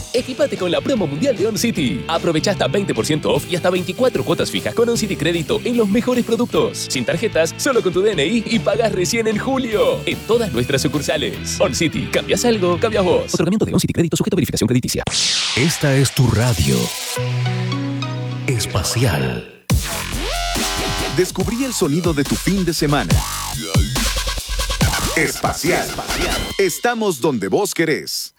Equipate con la promo mundial de OnCity. Aprovecha hasta 20% off y hasta 24 cuotas fijas con OnCity Crédito en los mejores productos. Sin tarjetas, solo con tu DNI y pagas recién en julio. En todas nuestras sucursales. OnCity. ¿Cambias algo? Cambias vos. Otorgamiento de OnCity Crédito sujeto a verificación crediticia. Esta es tu radio espacial. Descubrí el sonido de tu fin de semana. Espacial. Estamos donde vos querés.